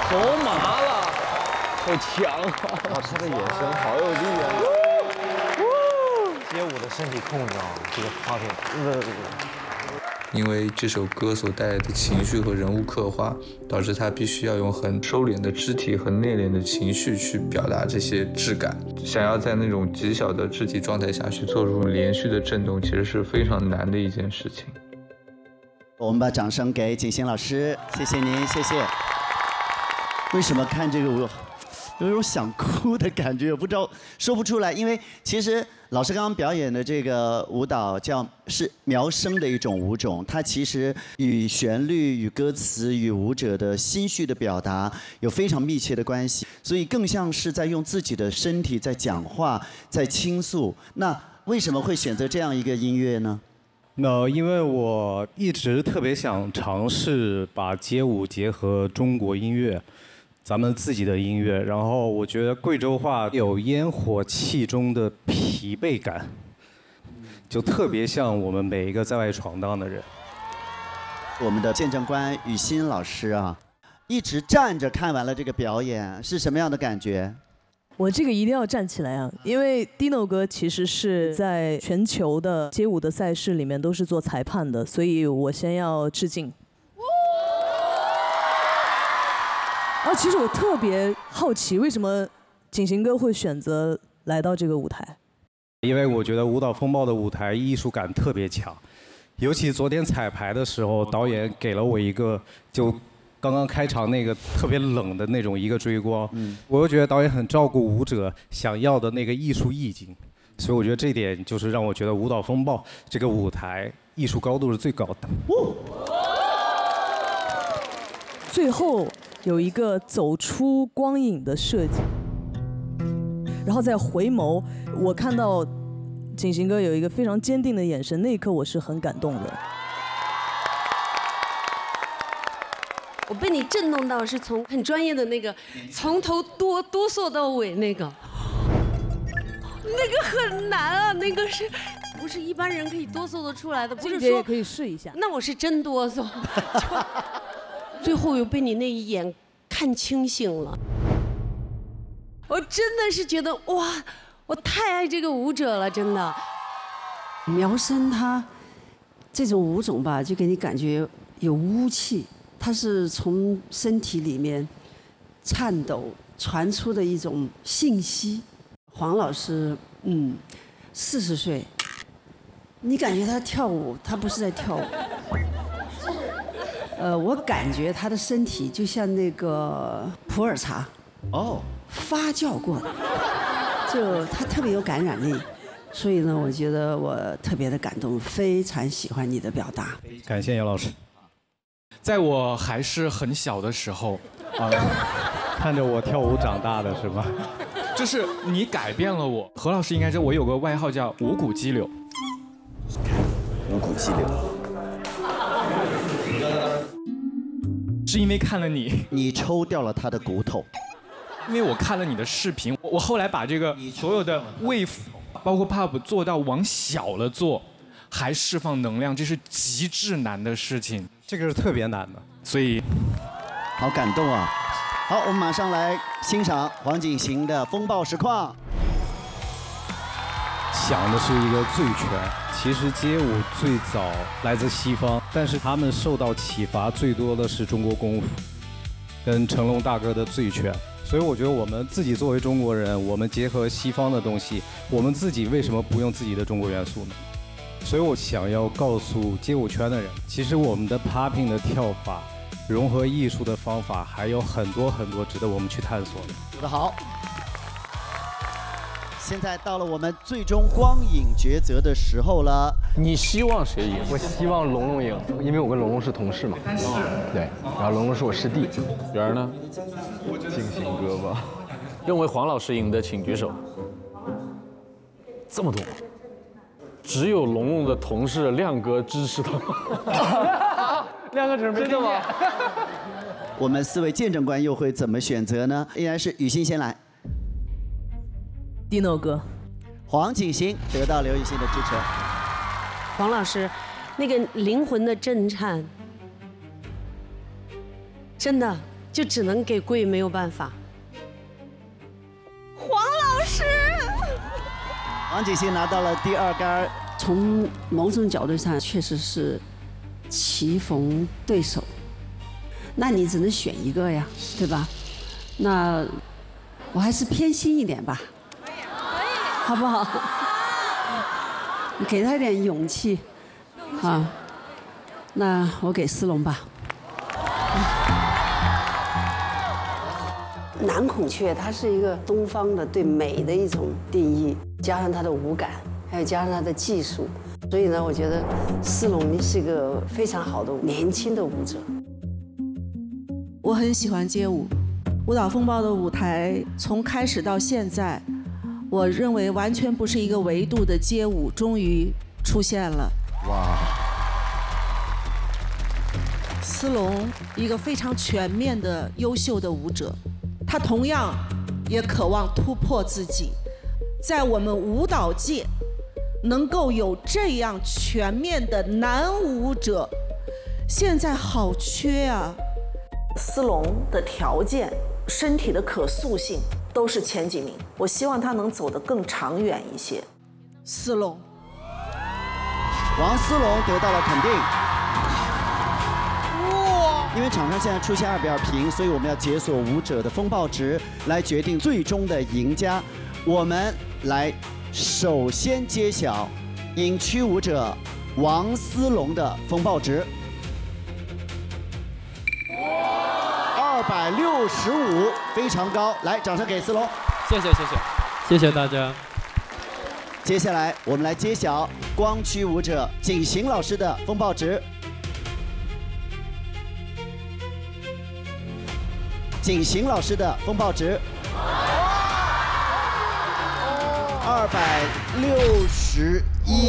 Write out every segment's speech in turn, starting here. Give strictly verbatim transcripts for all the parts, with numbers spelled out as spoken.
头麻了，好强啊！ 哇，他的眼神好有力啊！ 街舞的身体控制啊，这个 popping， 呃。 因为这首歌所带来的情绪和人物刻画，导致他必须要用很收敛的肢体和内敛的情绪去表达这些质感。想要在那种极小的肢体状态下去做出连续的震动，其实是非常难的一件事情。 我们把掌声给景行老师，谢谢您，谢谢。为什么看这个我有一种想哭的感觉，我不知道说不出来，因为其实老师刚刚表演的这个舞蹈叫是苗声的一种舞种，它其实与旋律、与歌词、与舞者的心绪的表达有非常密切的关系，所以更像是在用自己的身体在讲话，在倾诉。那为什么会选择这样一个音乐呢？ 那因为我一直特别想尝试把街舞结合中国音乐。咱们自己的音乐，然后我觉得贵州话有烟火气中的疲惫感，就特别像我们每一个在外闯荡的人。 我们的见证官雨欣老师啊，一直站着看完了这个表演，是什么样的感觉？ 我这个一定要站起来啊，因为 Dino 哥其实是在全球的街舞的赛事里面都是做裁判的，所以我先要致敬。啊，其实我特别好奇，为什么景行哥会选择来到这个舞台？ 因为我觉得舞蹈风暴的舞台艺术感特别强，尤其昨天彩排的时候，导演给了我一个就刚刚开场那个特别冷的那种一个追光，嗯，我又觉得导演很照顾舞者想要的那个艺术意境，所以我觉得这点就是让我觉得舞蹈风暴这个舞台艺术高度是最高的。 最后有一个走出光影的设计，然后再回眸，我看到景行哥有一个非常坚定的眼神，那一刻我是很感动的。 我被你震动到，是从很专业的那个，从头哆哆嗦到尾那个，那个很难啊，那个是不是一般人可以哆嗦得出来的？不是说可以试一下。 那我是真哆嗦。最后又被你那一眼看清醒了，我真的是觉得哇，我太爱这个舞者了，真的。 苗声它这种舞种吧，就给你感觉有巫气，它是从身体里面颤抖传出的一种信息。黄老师，嗯，四十岁，你感觉他跳舞，他不是在跳舞。呃，我感觉他的身体就像那个普洱茶，哦，发酵过的，就他特别有感染力，所以呢，我觉得我特别的感动，非常喜欢你的表达。 感谢姚老师。 在我还是很小的时候， 啊，看着我跳舞长大的是吗？ 就是你改变了我。何老师应该知道，我有个外号叫五谷激流。 五谷激流。 是因为看了你， 你抽掉了他的骨头。 因为我看了你的视频，我后来把这个所有的 wave， 包括 pop 做到往小了做，还释放能量，这是极致难的事情。 这个是特别难的， 所以好感动啊！好，我们马上来欣赏黄景行的《风暴实况》。 想的是一个醉拳。其实街舞最早来自西方，但是他们受到启发最多的是中国功夫，跟成龙大哥的醉拳。所以我觉得我们自己作为中国人，我们结合西方的东西，我们自己为什么不用自己的中国元素呢？所以我想要告诉街舞圈的人，其实我们的 popping 的跳法，融合艺术的方法还有很多很多值得我们去探索的。 说得好。现在到了我们最终光影抉择的时候了。 你希望谁赢？ 我希望龙龙赢，因为我跟龙龙是同事嘛。对，然后龙龙是我师弟。 圆儿呢？ 景行哥吧。 认为黄老师赢的请举手。这么多，只有龙龙的同事亮哥支持他。 亮哥准备真的吗？ 我们四位见证官又会怎么选择呢？依然是雨欣先来。 Dino 哥， 黄景行得到刘雨欣的支持。 黄老师，那个灵魂的震颤，真的就只能给贵，没有办法。黄老师， 王锦熙拿到了第二杆， 从某种角度上确实是棋逢对手，那你只能选一个呀，对吧？那我还是偏心一点吧，好不好？你给他一点勇气，啊，那我给思龙吧。南孔雀它是一个东方的对美的一种定义，加上它的五感，还有加上它的技术，所以呢，我觉得思龙是一个非常好的年轻的舞者。 我很喜欢街舞，舞蹈风暴的舞台从开始到现在，我认为完全不是一个维度的街舞，终于出现了。哇！思龙一个非常全面的优秀的舞者，他同样也渴望突破自己，在我们舞蹈界能够有这样全面的男舞者，现在好缺啊！ 思龙的条件、身体的可塑性都是前几名，我希望他能走得更长远一些。 思龙， 王思龙得到了肯定。哇！因为场上现在出现二比二平，所以我们要解锁舞者的风暴值，来决定最终的赢家。我们来首先揭晓影区舞者王思龙的风暴值。二百六十五，非常高，来，掌声给思龙。 谢谢谢谢，谢谢大家。 接下来我们来揭晓光区舞者景行老师的风暴值。景行老师的风暴值二百六十一。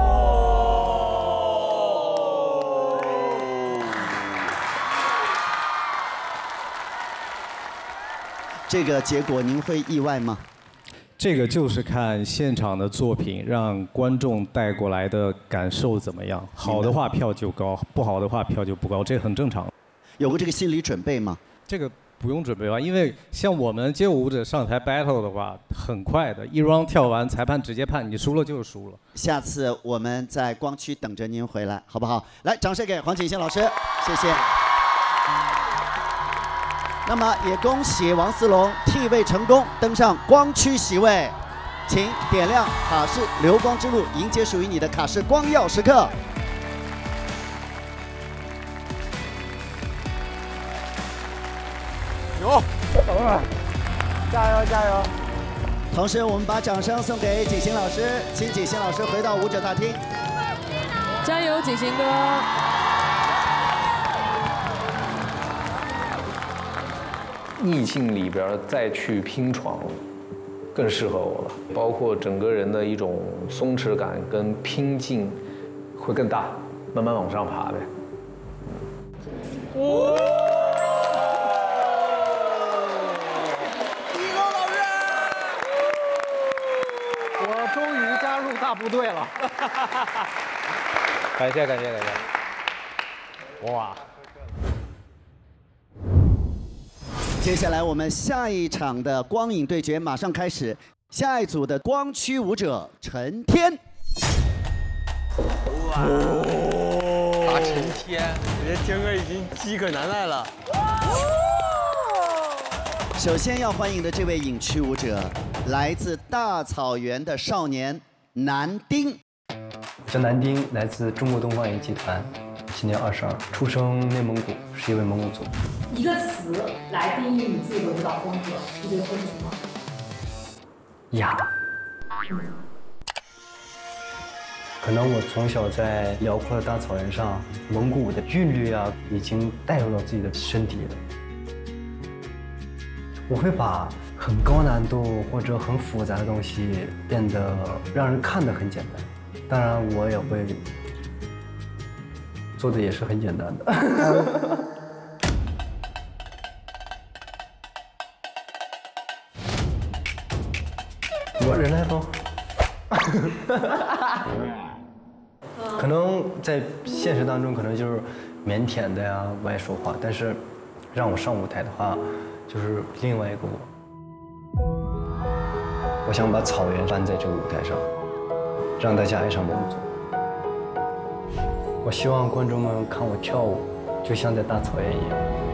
这个结果您会意外吗？ 这个就是看现场的作品，让观众带过来的感受怎么样。好的话票就高，不好的话票就不高，这很正常。 有过这个心理准备吗？ 这个不用准备吧，因为像我们街舞舞者上台 battle 的话，很快的，一 round 跳完，裁判直接判你输了就是输了。 下次我们在光区等着您回来，好不好？来，掌声给黄景行老师，谢谢。那么也恭喜王思龙替位成功，登上光区席位，请点亮卡式流光之路，迎接属于你的卡式光耀时刻。 有，加油加油！ 同时，我们把掌声送给景行老师，请景行老师回到舞者大厅。 加油，景行哥！ 逆境里边再去拼闯，更适合我了。包括整个人的一种松弛感跟拼劲会更大，慢慢往上爬呗。 哦， 一龙老师， 我终于加入大部队了。 感谢感谢感谢。哇！ 接下来我们下一场的光影对决马上开始，下一组的光区舞者陈天。 哇！大陈天，我觉得天哥已经饥渴难耐了。 首先要欢迎的这位影区舞者，来自大草原的少年南丁。 我叫南丁，来自中国东方影业集团，今年二十二，出生内蒙古，是一位蒙古族。 一个词来定义你自己的舞蹈风格，你觉得会是什么？ 雅。可能我从小在辽阔的大草原上，蒙古的韵律啊，已经带入到自己的身体了。我会把很高难度或者很复杂的东西变得让人看得很简单。当然，我也会做的也是很简单的。我人来疯。可能在现实当中，可能就是腼腆的呀，不爱说话。但是让我上舞台的话，就是另外一个我。我想把草原搬在这个舞台上，让大家爱上蒙古族。我希望观众们看我跳舞，就像在大草原一样。